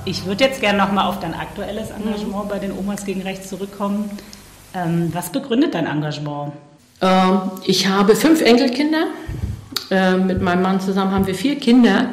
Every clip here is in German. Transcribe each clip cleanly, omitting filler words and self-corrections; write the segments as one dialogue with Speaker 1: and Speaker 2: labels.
Speaker 1: Ich würde jetzt gerne nochmal auf dein aktuelles Engagement bei den Omas gegen Rechts zurückkommen. Was begründet dein Engagement?
Speaker 2: Ich habe 5 Enkelkinder. Mit meinem Mann zusammen haben wir 4 Kinder.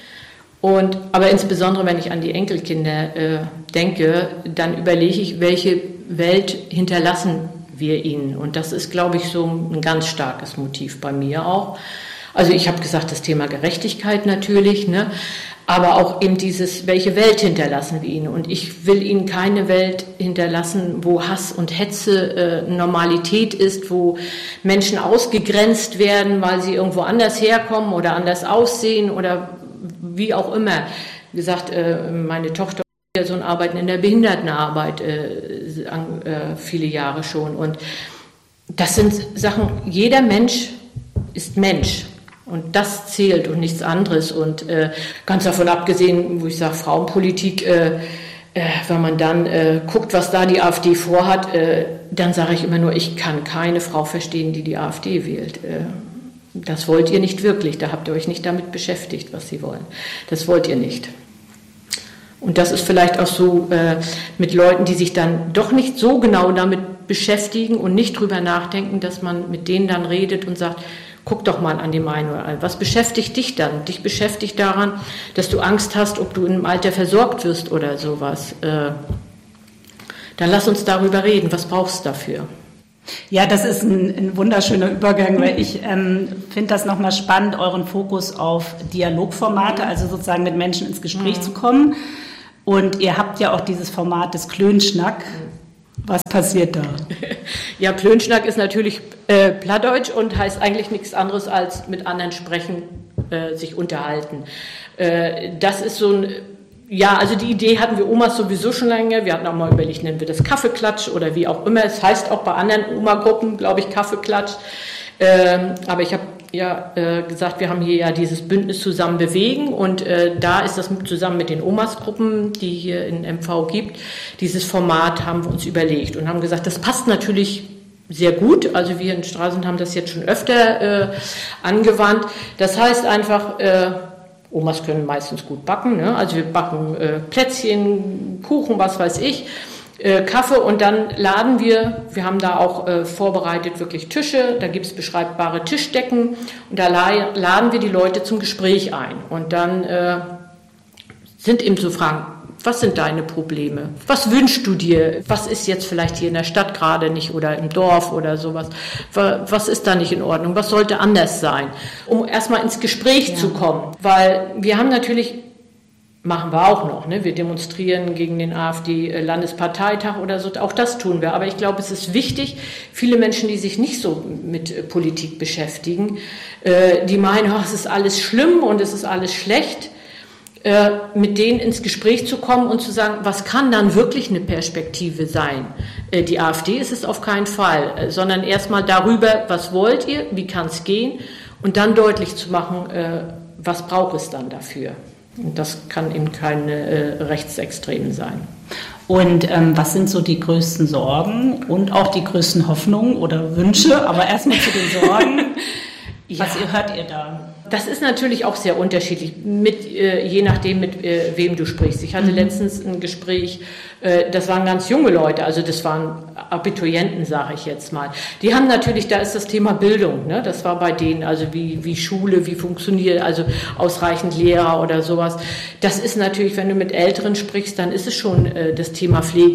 Speaker 2: Aber insbesondere, wenn ich an die Enkelkinder denke, dann überlege ich, welche Welt hinterlassen wir ihnen. Und das ist, glaube ich, so ein ganz starkes Motiv bei mir auch. Also ich habe gesagt, das Thema Gerechtigkeit natürlich, ne? Aber auch eben dieses, welche Welt hinterlassen wir ihnen. Und ich will ihnen keine Welt hinterlassen, wo Hass und Hetze Normalität ist, wo Menschen ausgegrenzt werden, weil sie irgendwo anders herkommen oder anders aussehen oder wie auch immer. Wie gesagt, meine Tochter und ihr Sohn arbeiten in der Behindertenarbeit viele Jahre schon. Und das sind Sachen, jeder Mensch ist Mensch. Und das zählt und nichts anderes. Und ganz davon abgesehen, wo ich sage, Frauenpolitik, wenn man dann guckt, was da die AfD vorhat, dann sage ich immer nur, ich kann keine Frau verstehen, die AfD wählt. Das wollt ihr nicht wirklich. Da habt ihr euch nicht damit beschäftigt, was sie wollen. Das wollt ihr nicht. Und das ist vielleicht auch so mit Leuten, die sich dann doch nicht so genau damit beschäftigen und nicht drüber nachdenken, dass man mit denen dann redet und sagt, guck doch mal an dem einen oder anderen. Was beschäftigt dich dann? Dich beschäftigt daran, dass du Angst hast, ob du im Alter versorgt wirst oder sowas. Dann lass uns darüber reden. Was brauchst du dafür?
Speaker 1: Ja, das ist ein wunderschöner Übergang, weil ich finde das nochmal spannend, euren Fokus auf Dialogformate, also sozusagen mit Menschen ins Gespräch zu kommen. Und ihr habt ja auch dieses Format des Klönschnack. Was passiert da?
Speaker 2: Ja, Klönschnack ist natürlich Plattdeutsch und heißt eigentlich nichts anderes als mit anderen sprechen, sich unterhalten. Das ist so ein, ja, also die Idee hatten wir Omas sowieso schon lange. Wir hatten auch mal überlegt, nennen wir das Kaffeeklatsch oder wie auch immer. Es heißt auch bei anderen Oma-Gruppen, glaube ich, Kaffeeklatsch. Aber ich habe gesagt, wir haben hier ja dieses Bündnis Zusammen bewegen und da ist das zusammen mit den Omas-Gruppen, die hier in MV gibt, dieses Format haben wir uns überlegt und haben gesagt, das passt natürlich sehr gut, also wir in Stralsund haben das jetzt schon öfter angewandt. Das heißt einfach, Omas können meistens gut backen, ne? Also wir backen Plätzchen, Kuchen, was weiß ich, Kaffee und dann laden wir haben da auch vorbereitet wirklich Tische, da gibt es beschreibbare Tischdecken und da laden wir die Leute zum Gespräch ein und dann sind eben so Fragen, was sind deine Probleme? Was wünschst du dir? Was ist jetzt vielleicht hier in der Stadt gerade nicht oder im Dorf oder sowas? Was ist da nicht in Ordnung? Was sollte anders sein? Um erstmal ins Gespräch zu kommen, weil wir haben natürlich machen wir auch noch, ne? Wir demonstrieren gegen den AfD-Landesparteitag oder so, auch das tun wir. Aber ich glaube, es ist wichtig, viele Menschen, die sich nicht so mit Politik beschäftigen, die meinen, es ist alles schlimm und es ist alles schlecht, mit denen ins Gespräch zu kommen und zu sagen, was kann dann wirklich eine Perspektive sein? Die AfD ist es auf keinen Fall, sondern erstmal darüber, was wollt ihr, wie kann es gehen und dann deutlich zu machen, was braucht es dann dafür? Und das kann eben keine Rechtsextremen sein.
Speaker 1: Und was sind so die größten Sorgen und auch die größten Hoffnungen oder Wünsche? Aber erstmal zu den Sorgen. Was hört ihr da?
Speaker 2: Das ist natürlich auch sehr unterschiedlich, je nachdem, mit wem du sprichst. Ich hatte letztens ein Gespräch, das waren ganz junge Leute, also das waren Abiturienten, sage ich jetzt mal. Die haben natürlich, da ist das Thema Bildung, ne? Das war bei denen, also wie Schule, wie funktioniert, also ausreichend Lehrer oder sowas. Das ist natürlich, wenn du mit Älteren sprichst, dann ist es schon das Thema Pflege,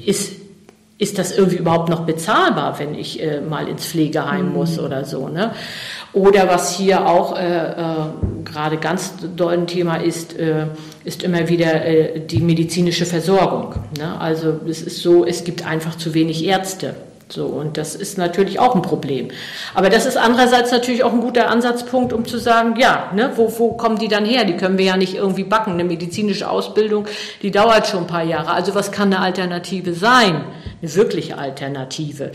Speaker 2: ist das irgendwie überhaupt noch bezahlbar, wenn ich mal ins Pflegeheim muss oder so, ne? Oder was hier auch gerade ganz doll ein Thema ist immer wieder die medizinische Versorgung, ne? Also es ist so, es gibt einfach zu wenig Ärzte. So, und das ist natürlich auch ein Problem. Aber das ist andererseits natürlich auch ein guter Ansatzpunkt, um zu sagen, ja, ne, wo kommen die dann her? Die können wir ja nicht irgendwie backen. Eine medizinische Ausbildung, die dauert schon ein paar Jahre. Also was kann eine Alternative sein? Eine wirkliche Alternative,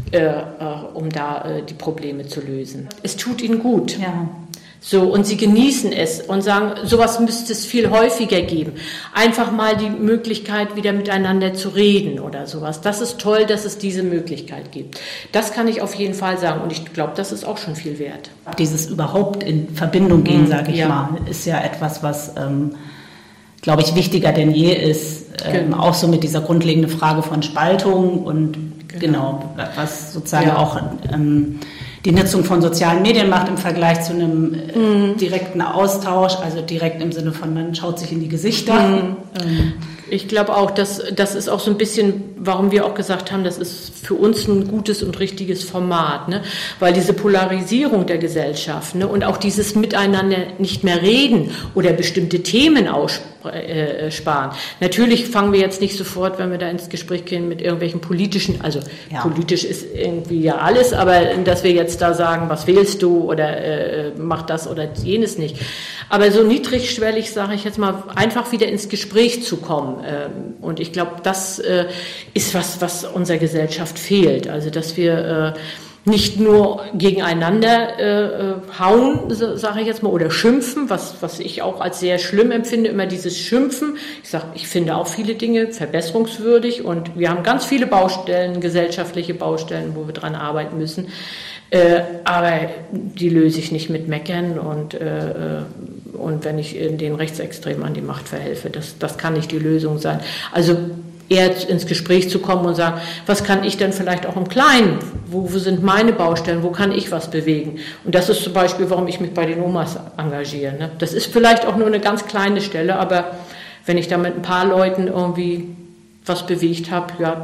Speaker 2: um da die Probleme zu lösen. Es tut ihnen gut.
Speaker 1: Ja.
Speaker 2: So, und sie genießen es und sagen, sowas müsste es viel häufiger geben. Einfach mal die Möglichkeit, wieder miteinander zu reden oder sowas. Das ist toll, dass es diese Möglichkeit gibt. Das kann ich auf jeden Fall sagen und ich glaube, das ist auch schon viel wert.
Speaker 1: Dieses überhaupt in Verbindung gehen, sage ich mal, ist ja etwas, was glaube ich, wichtiger denn je ist, auch so mit dieser grundlegenden Frage von Spaltung und genau was sozusagen auch die Nutzung von sozialen Medien macht im Vergleich zu einem direkten Austausch, also direkt im Sinne von, man schaut sich in die Gesichter.
Speaker 2: Ich glaube auch, das ist auch so ein bisschen, warum wir auch gesagt haben, das ist für uns ein gutes und richtiges Format, ne? Weil diese Polarisierung der Gesellschaft, ne? Und auch dieses Miteinander nicht mehr reden oder bestimmte Themen sparen. Natürlich fangen wir jetzt nicht sofort, wenn wir da ins Gespräch gehen, mit irgendwelchen politischen, also politisch ist irgendwie ja alles, aber dass wir jetzt da sagen, was wählst du oder mach das oder jenes nicht. Aber so niedrigschwellig, sage ich jetzt mal, einfach wieder ins Gespräch zu kommen. Und ich glaube, das ist was unserer Gesellschaft fehlt. Also, dass wir nicht nur gegeneinander hauen, sage ich jetzt mal, oder schimpfen, was ich auch als sehr schlimm empfinde, immer dieses Schimpfen. Ich finde auch viele Dinge verbesserungswürdig und wir haben ganz viele Baustellen, gesellschaftliche Baustellen, wo wir dran arbeiten müssen. Aber die löse ich nicht mit Meckern und wenn ich den Rechtsextremen an die Macht verhelfe. Das kann nicht die Lösung sein. Also eher ins Gespräch zu kommen und sagen, was kann ich denn vielleicht auch im Kleinen? Wo sind meine Baustellen? Wo kann ich was bewegen? Und das ist zum Beispiel, warum ich mich bei den Omas engagiere. Ne? Das ist vielleicht auch nur eine ganz kleine Stelle, aber wenn ich da mit ein paar Leuten irgendwie was bewegt habe, ja,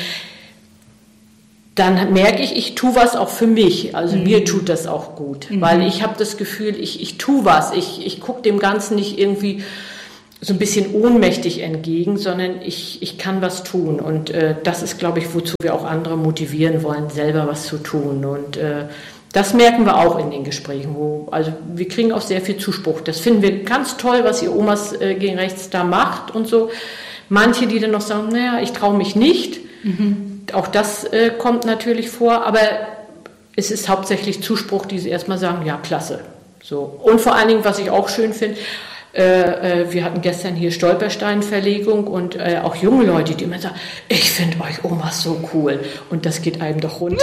Speaker 2: dann merke ich tue was auch für mich. Also mir tut das auch gut, weil ich habe das Gefühl, ich tue was. Ich gucke dem Ganzen nicht irgendwie so ein bisschen ohnmächtig entgegen, sondern ich kann was tun. Und das ist, glaube ich, wozu wir auch andere motivieren wollen, selber was zu tun. Und das merken wir auch in den Gesprächen. Also wir kriegen auch sehr viel Zuspruch. Das finden wir ganz toll, was ihr Omas gegen Rechts da macht und so. Manche, die dann noch sagen, naja, ich traue mich nicht. Auch das kommt natürlich vor, aber es ist hauptsächlich Zuspruch, die sie erstmal sagen, ja, klasse. So. Und vor allen Dingen, was ich auch schön finde, wir hatten gestern hier Stolperstein-Verlegung und auch junge Leute, die immer sagen, ich finde euch Omas so cool. Und das geht einem doch runter.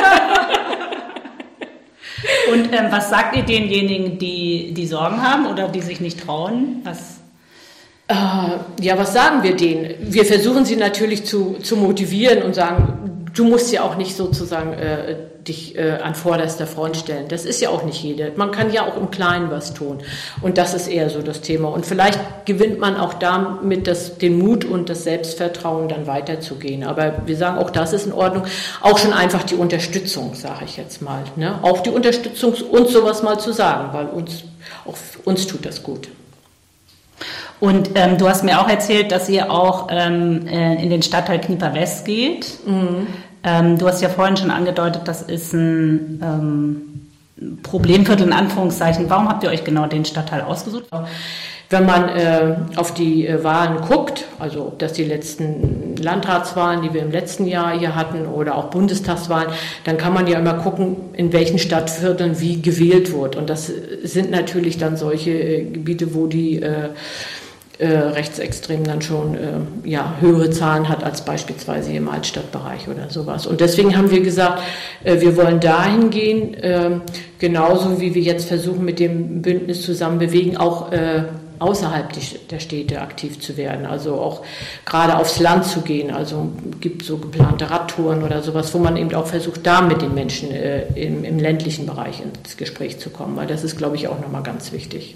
Speaker 1: Und was sagt ihr denjenigen, die Sorgen haben oder die sich nicht trauen?
Speaker 2: Was sagen wir denen? Wir versuchen sie natürlich zu motivieren und sagen, du musst ja auch nicht sozusagen dich an vorderster Front stellen. Das ist ja auch nicht jeder. Man kann ja auch im Kleinen was tun. Und das ist eher so das Thema. Und vielleicht gewinnt man auch damit den Mut und das Selbstvertrauen, dann weiterzugehen. Aber wir sagen, auch das ist in Ordnung. Auch schon einfach die Unterstützung, sage ich jetzt mal. Ne? Auch die Unterstützung, uns sowas mal zu sagen, weil uns tut das gut.
Speaker 1: Und du hast mir auch erzählt, dass ihr auch in den Stadtteil Knieper West geht. Du hast ja vorhin schon angedeutet, das ist ein Problemviertel in Anführungszeichen. Warum habt ihr euch genau den Stadtteil ausgesucht?
Speaker 2: Wenn man auf die Wahlen guckt, also ob das die letzten Landratswahlen, die wir im letzten Jahr hier hatten, oder auch Bundestagswahlen, dann kann man ja immer gucken, in welchen Stadtvierteln wie gewählt wird. Und das sind natürlich dann solche Gebiete, wo die Rechtsextremen dann schon höhere Zahlen hat als beispielsweise hier im Altstadtbereich oder sowas. Und deswegen haben wir gesagt, wir wollen dahin gehen, genauso wie wir jetzt versuchen, mit dem Bündnis zusammen bewegen, auch außerhalb der Städte aktiv zu werden, also auch gerade aufs Land zu gehen. Also gibt so geplante Radtouren oder sowas, wo man eben auch versucht, da mit den Menschen im ländlichen Bereich ins Gespräch zu kommen, weil das ist, glaube ich, auch nochmal ganz wichtig.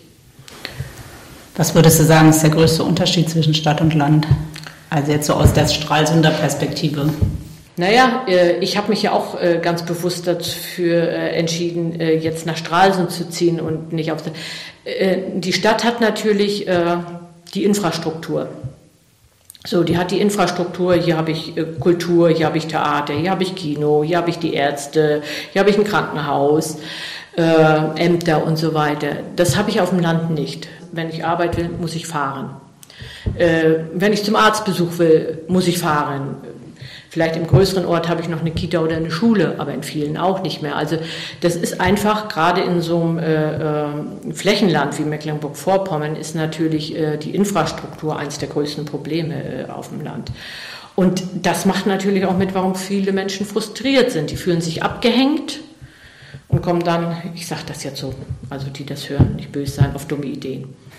Speaker 1: Was würdest du sagen, ist der größte Unterschied zwischen Stadt und Land? Also jetzt so aus der Stralsunder Perspektive.
Speaker 2: Naja, ich habe mich ja auch ganz bewusst dafür entschieden, jetzt nach Stralsund zu ziehen und nicht auf die Stadt hat natürlich die Infrastruktur. So, die hat die Infrastruktur, hier habe ich Kultur, hier habe ich Theater, hier habe ich Kino, hier habe ich die Ärzte, hier habe ich ein Krankenhaus, Ämter und so weiter. Das habe ich auf dem Land nicht. Wenn ich arbeiten will, muss ich fahren. Wenn ich zum Arztbesuch will, muss ich fahren. Vielleicht im größeren Ort habe ich noch eine Kita oder eine Schule, aber in vielen auch nicht mehr. Also das ist einfach, gerade in so einem Flächenland wie Mecklenburg-Vorpommern ist natürlich die Infrastruktur eines der größten Probleme auf dem Land. Und das macht natürlich auch mit, warum viele Menschen frustriert sind. Die fühlen sich abgehängt und kommen dann, ich sage das jetzt so, also die das hören, nicht böse sein, auf dumme Ideen.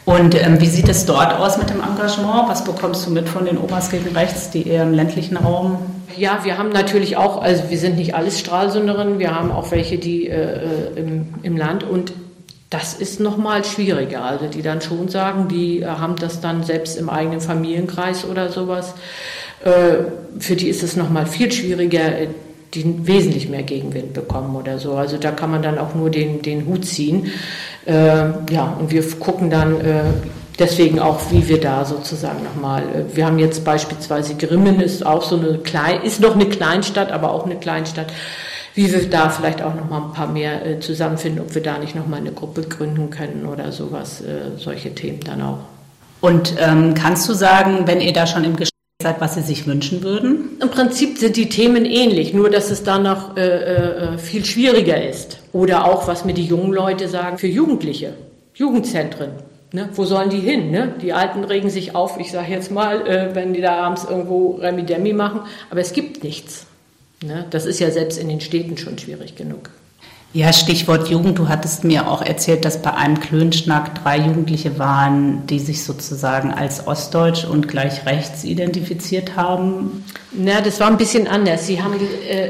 Speaker 1: Und wie sieht es dort aus mit dem Engagement? Was bekommst du mit von den Omas gegen Rechts, die eher im ländlichen Raum?
Speaker 2: Ja, wir haben natürlich auch, also wir sind nicht alles Stralsunderinnen, wir haben auch welche, die im Land, und das ist nochmal schwieriger. Also die dann schon sagen, die haben das dann selbst im eigenen Familienkreis oder sowas. Für die ist es nochmal viel schwieriger, die wesentlich mehr Gegenwind bekommen oder so. Also da kann man dann auch nur den Hut ziehen. Und wir gucken dann deswegen auch, wie wir da sozusagen nochmal, wir haben jetzt beispielsweise Grimmen, ist auch so ist noch eine Kleinstadt, aber auch eine Kleinstadt, wie wir da vielleicht auch nochmal ein paar mehr zusammenfinden, ob wir da nicht nochmal eine Gruppe gründen können oder sowas, solche Themen dann auch.
Speaker 1: Und kannst du sagen, wenn ihr da schon im Gespräch seid, was Sie sich wünschen würden?
Speaker 2: Im Prinzip sind die Themen ähnlich, nur dass es da noch viel schwieriger ist. Oder auch, was mir die jungen Leute sagen, für Jugendliche, Jugendzentren. Ne? Wo sollen die hin? Ne? Die Alten regen sich auf, ich sage jetzt mal, wenn die da abends irgendwo Remi-Demi machen, aber es gibt nichts. Ne? Das ist ja selbst in den Städten schon schwierig genug.
Speaker 1: Ja, Stichwort Jugend. Du hattest mir auch erzählt, dass bei einem Klönschnack 3 Jugendliche waren, die sich sozusagen als ostdeutsch und gleich rechts identifiziert haben.
Speaker 2: Na, das war ein bisschen anders. Sie haben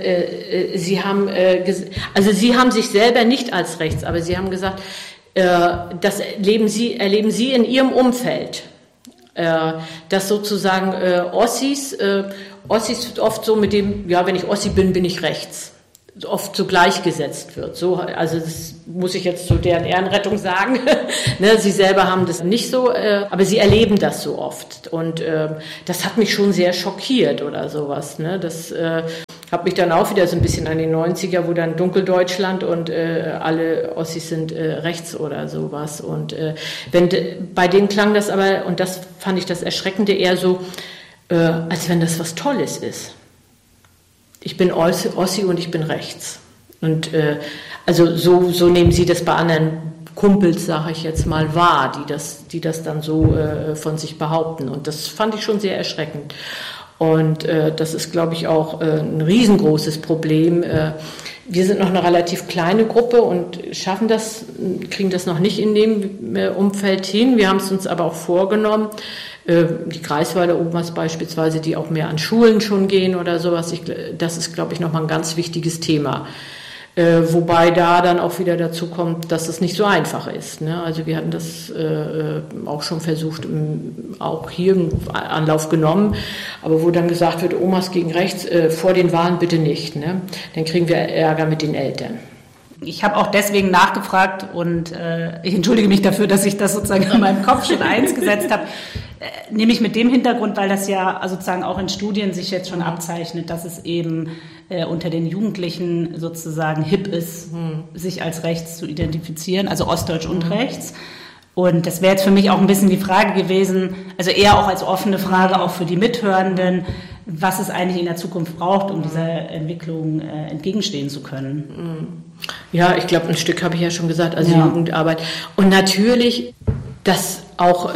Speaker 2: sich selber nicht als rechts, aber sie haben gesagt, das erleben sie in ihrem Umfeld. Dass sozusagen Ossis oft so mit dem, ja, wenn ich Ossi bin, bin ich rechts, oft so gleichgesetzt wird. So, also das muss ich jetzt zu deren Ehrenrettung sagen. Ne, sie selber haben das nicht so, aber sie erleben das so oft. Und das hat mich schon sehr schockiert oder sowas. Ne? Das hat mich dann auch wieder so ein bisschen an die 90er, wo dann Dunkeldeutschland und alle Ossis sind rechts oder sowas. Und bei denen klang das aber, und das fand ich das Erschreckende, eher so, als wenn das was Tolles ist. Ich bin Ossi und ich bin rechts. Und also so nehmen sie das bei anderen Kumpels, sage ich jetzt mal, wahr, die das dann so von sich behaupten. Und das fand ich schon sehr erschreckend. Und das ist, glaube ich, auch ein riesengroßes Problem. Wir sind noch eine relativ kleine Gruppe und kriegen das noch nicht in dem Umfeld hin. Wir haben es uns aber auch vorgenommen. Die Greifswalder Omas beispielsweise, die auch mehr an Schulen schon gehen oder sowas. Das ist, glaube ich, nochmal ein ganz wichtiges Thema. Wobei da dann auch wieder dazu kommt, dass es nicht so einfach ist. Ne? Also wir hatten das auch schon versucht, auch hier einen Anlauf genommen, aber wo dann gesagt wird, Omas gegen rechts, vor den Wahlen bitte nicht. Ne? Dann kriegen wir Ärger mit den Eltern.
Speaker 1: Ich habe auch deswegen nachgefragt und ich entschuldige mich dafür, dass ich das sozusagen in meinem Kopf schon gesetzt habe. Nämlich mit dem Hintergrund, weil das ja sozusagen auch in Studien sich jetzt schon abzeichnet, dass es eben unter den Jugendlichen sozusagen hip ist, sich als rechts zu identifizieren, also ostdeutsch und rechts. Und das wäre jetzt für mich auch ein bisschen die Frage gewesen, also eher auch als offene Frage auch für die Mithörenden, was es eigentlich in der Zukunft braucht, um dieser Entwicklung entgegenstehen zu können.
Speaker 2: Ja, ich glaube, ein Stück habe ich ja schon gesagt, also Jugendarbeit. Und natürlich, dass auch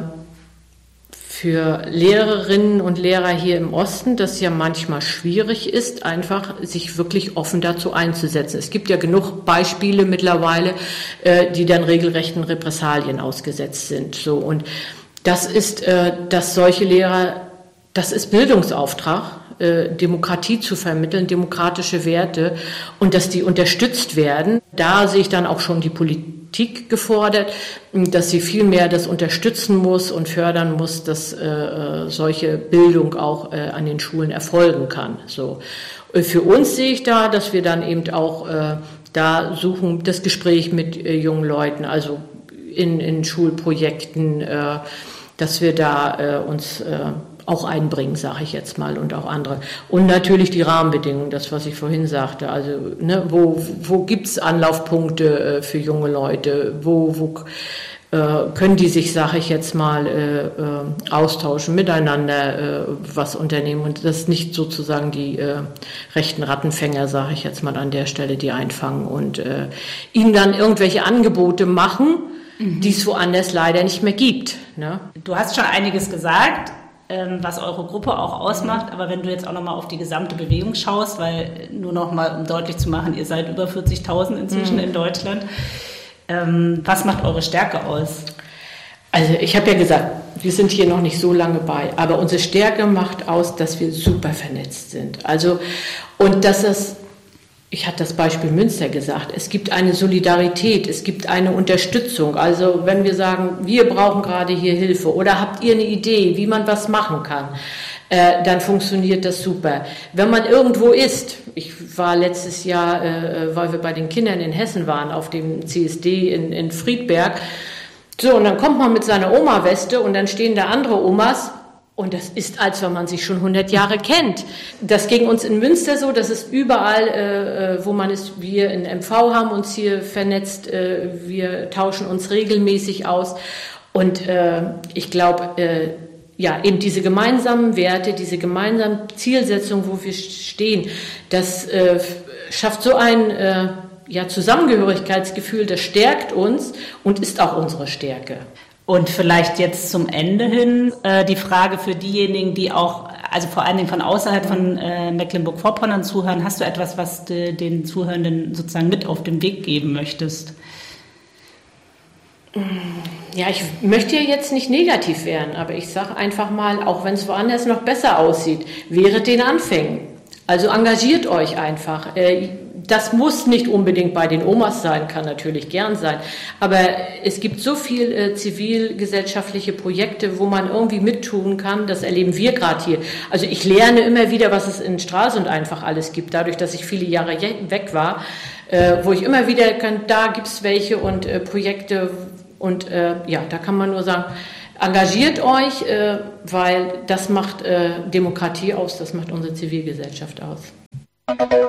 Speaker 2: für Lehrerinnen und Lehrer hier im Osten, das ja manchmal schwierig ist, einfach sich wirklich offen dazu einzusetzen. Es gibt ja genug Beispiele mittlerweile, die dann regelrechten Repressalien ausgesetzt sind. So, und das ist, dass solche Lehrer, das ist Bildungsauftrag, Demokratie zu vermitteln, demokratische Werte, und dass die unterstützt werden. Da sehe ich dann auch schon die Politik gefordert, dass sie viel mehr das unterstützen muss und fördern muss, dass solche Bildung auch an den Schulen erfolgen kann. So. Für uns sehe ich da, dass wir dann eben auch da suchen, das Gespräch mit jungen Leuten, also in Schulprojekten, dass wir da uns auch einbringen, sage ich jetzt mal, und auch andere. Und natürlich die Rahmenbedingungen, das, was ich vorhin sagte. Also, ne, wo gibt's Anlaufpunkte für junge Leute? Wo können die sich, sage ich jetzt mal, austauschen, miteinander was unternehmen? Und das nicht sozusagen die rechten Rattenfänger, sage ich jetzt mal an der Stelle, die einfangen und ihnen dann irgendwelche Angebote machen, die es woanders leider nicht mehr gibt. Ne?
Speaker 1: Du hast schon einiges gesagt, was eure Gruppe auch ausmacht, aber wenn du jetzt auch nochmal auf die gesamte Bewegung schaust, weil nur nochmal, um deutlich zu machen, ihr seid über 40.000 inzwischen in Deutschland, was macht eure Stärke aus?
Speaker 2: Also ich habe ja gesagt, wir sind hier noch nicht so lange bei, aber unsere Stärke macht aus, dass wir super vernetzt sind. Also, und dass es, ich hatte das Beispiel Münster gesagt, es gibt eine Solidarität, es gibt eine Unterstützung. Also wenn wir sagen, wir brauchen gerade hier Hilfe oder habt ihr eine Idee, wie man was machen kann, dann funktioniert das super. Wenn man irgendwo ist, ich war letztes Jahr, weil wir bei den Kindern in Hessen waren, auf dem CSD in Friedberg, so, und dann kommt man mit seiner Oma-Weste und dann stehen da andere Omas und das ist, als wenn man sich schon 100 Jahre kennt. Das ging uns in Münster so, das ist überall, wo man ist, wir in MV haben uns hier vernetzt, wir tauschen uns regelmäßig aus und ich glaube, ja, eben diese gemeinsamen Werte, diese gemeinsamen Zielsetzungen, wo wir stehen, das schafft so ein Zusammengehörigkeitsgefühl, das stärkt uns und ist auch unsere Stärke.
Speaker 1: Und vielleicht jetzt zum Ende hin die Frage für diejenigen, die auch, also vor allen Dingen von außerhalb von Mecklenburg-Vorpommern zuhören, hast du etwas, was du den Zuhörenden sozusagen mit auf den Weg geben möchtest?
Speaker 2: Ja, ich möchte ja jetzt nicht negativ werden, aber ich sage einfach mal, auch wenn es woanders noch besser aussieht, wehret den Anfängen. Also engagiert euch einfach. Das muss nicht unbedingt bei den Omas sein, kann natürlich gern sein, aber es gibt so viel zivilgesellschaftliche Projekte, wo man irgendwie mittun kann, das erleben wir gerade hier. Also ich lerne immer wieder, was es in Stralsund einfach alles gibt, dadurch, dass ich viele Jahre weg war, wo ich immer wieder kann, da gibt's welche und Projekte und da kann man nur sagen, engagiert euch, weil das macht Demokratie aus, das macht unsere Zivilgesellschaft aus.